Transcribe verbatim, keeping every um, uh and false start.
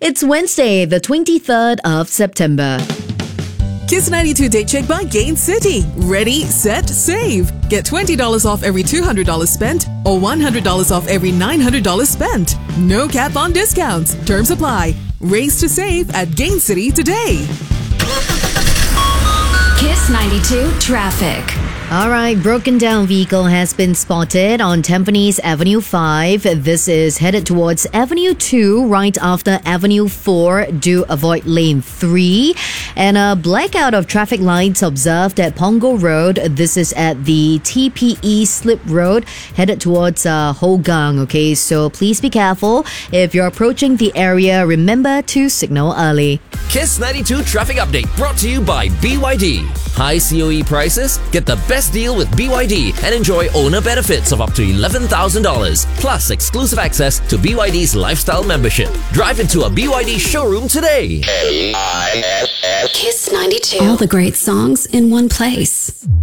It's Wednesday, the twenty-third of September. Kiss ninety-two Date Check by Gain City. Ready, set, save. Get twenty dollars off every two hundred dollars spent or one hundred dollars off every nine hundred dollars spent. No cap on discounts. Terms apply. Race to save at Gain City today. Kiss ninety-two Traffic. Alright, broken down vehicle has been spotted on Tampines Avenue five. This is headed towards Avenue two right after Avenue four. Do avoid lane three. And a blackout of traffic lights observed at Punggol Road. This is at the T P E Slip Road headed towards uh, Hougang. Okay, so please be careful. If you're approaching the area, remember to signal early. Kiss ninety-two Traffic Update brought to you by B Y D. High C O E prices? Get the best deal with B Y D and enjoy owner benefits of up to eleven thousand dollars plus exclusive access to B Y D's lifestyle membership. Drive into a B Y D showroom today. Kiss ninety-two. All the great songs in one place.